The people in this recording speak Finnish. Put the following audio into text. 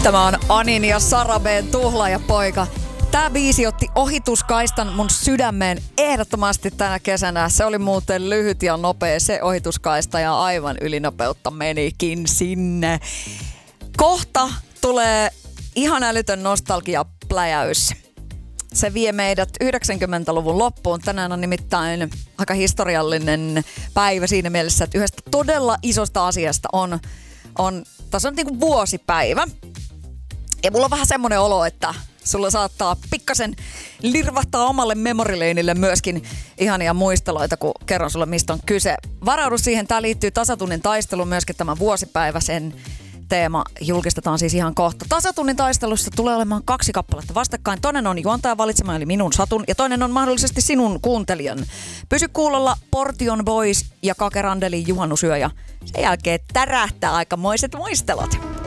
Tämä on Anin ja Sara B:n Tuhlaajapoika. Tää biisi otti ohituskaistan mun sydämeen ehdottomasti tänä kesänä. Se oli muuten lyhyt ja nopea se ohituskaista ja aivan ylinopeutta menikin sinne. Kohta tulee ihan älytön nostalgiapläjäys. Se vie meidät 90-luvun loppuun. Tänään on nimittäin aika historiallinen päivä siinä mielessä, että yhdestä todella isosta asiasta tässä on niinku vuosipäivä. Ja mulla on vähän semmoinen olo, että sulla saattaa pikkasen lirvahtaa omalle memorileinille myöskin ihania muisteloita, kun kerron sulle, mistä on kyse. Varaudu siihen, tää liittyy Tasatunnin taisteluun myöskin tämä vuosipäivä. Sen teema julkistetaan siis ihan kohta. Tasatunnin taistelussa tulee olemaan 2 kappaletta vastakkain. Toinen on juontaja valitsema, eli minun Satun, ja toinen on mahdollisesti sinun kuuntelijan. Pysy kuulolla, Portion Boys ja Kake Randelin juhannusyö, ja sen jälkeen tärähtää aikamoiset muistelot.